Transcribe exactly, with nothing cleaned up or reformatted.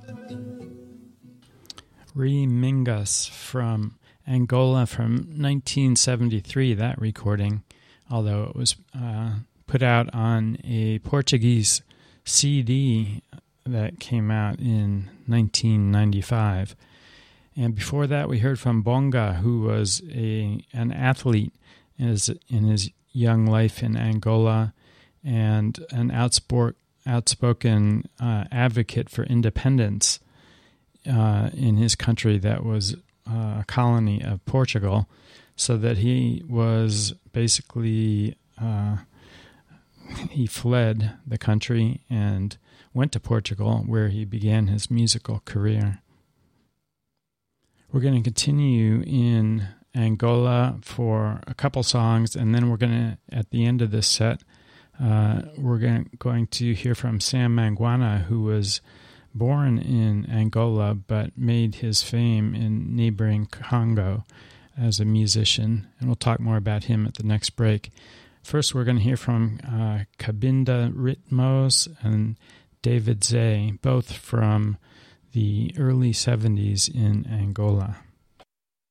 Remingus from Angola from nineteen seventy-three, that recording, although it was uh, put out on a Portuguese C D that came out in nineteen ninety-five. And before that, we heard from Bonga, who was a an athlete in his, in his young life in Angola and an outsport, outspoken uh, advocate for independence uh, in his country that was uh, a colony of Portugal, so that he was basically, uh, he fled the country and went to Portugal, where he began his musical career. We're going to continue in Angola for a couple songs, and then we're going to, at the end of this set, uh, we're going, going to hear from Sam Mangwana, who was born in Angola but made his fame in neighboring Congo as a musician, and we'll talk more about him at the next break. First, we're going to hear from uh, Cabinda Ritmos and David Zay, both from the early seventies in Angola.